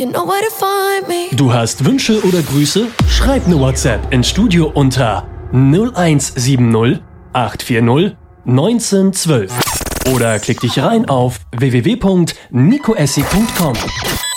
You know where to find me. Du hast Wünsche oder Grüße? Schreib eine WhatsApp ins Studio unter 0170 840 1912 oder klick dich rein auf www.nicoessi.com.